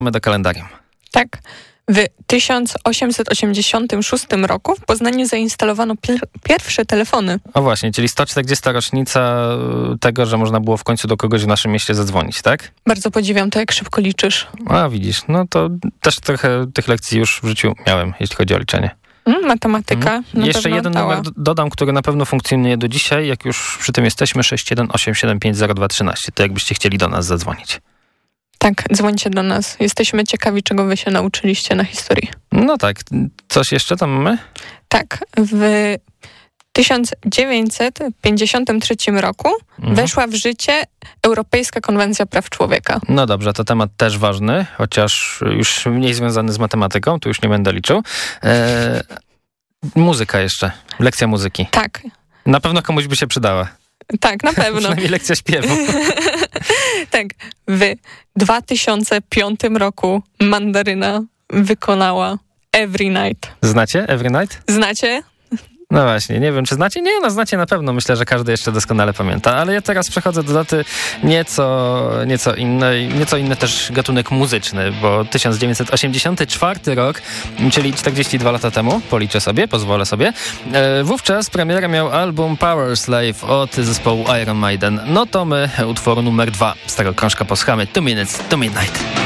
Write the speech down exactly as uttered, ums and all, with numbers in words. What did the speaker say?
My do kalendarium. Tak. W tysiąc osiemset osiemdziesiątym szóstym roku w Poznaniu zainstalowano pier- pierwsze telefony. O właśnie, czyli sto czterdziesta rocznica tego, że można było w końcu do kogoś w naszym mieście zadzwonić, tak? Bardzo podziwiam to, jak szybko liczysz. A widzisz, no to też trochę tych lekcji już w życiu miałem, jeśli chodzi o liczenie. Mm, matematyka. Mm. Na Jeszcze pewno jeden dała. numer dodam, który na pewno funkcjonuje do dzisiaj, jak już przy tym jesteśmy, sześć jeden osiem siedem pięć zero dwa jeden trzy. To jakbyście chcieli do nas zadzwonić. Tak, dzwońcie do nas. Jesteśmy ciekawi, czego wy się nauczyliście na historii. No tak, coś jeszcze tam mamy? Tak, w tysiąc dziewięćset pięćdziesiątym trzecim roku Mhm. weszła w życie Europejska Konwencja Praw Człowieka. No dobrze, to temat też ważny, chociaż już mniej związany z matematyką, tu już nie będę liczył. E, muzyka jeszcze, lekcja muzyki. Tak, Na pewno komuś by się przydała. tak, na pewno. Przynajmniej lekcja śpiewu. Tak, w dwa tysiące piątym roku Mandaryna wykonała Every Night. Znacie Every Night? Znacie? No właśnie, nie wiem, czy znacie? Nie, no znacie na pewno. Myślę, że każdy jeszcze doskonale pamięta. Ale ja teraz przechodzę do daty nieco, nieco innej, nieco inny też gatunek muzyczny, bo tysiąc dziewięćset osiemdziesiąty czwarty rok, czyli czterdzieści dwa lata temu, policzę sobie, pozwolę sobie, e, wówczas premierę miał album Power Slave od zespołu Iron Maiden. No to my utworu numer dwa z tego krążka posłuchamy. Two Minutes to Midnight.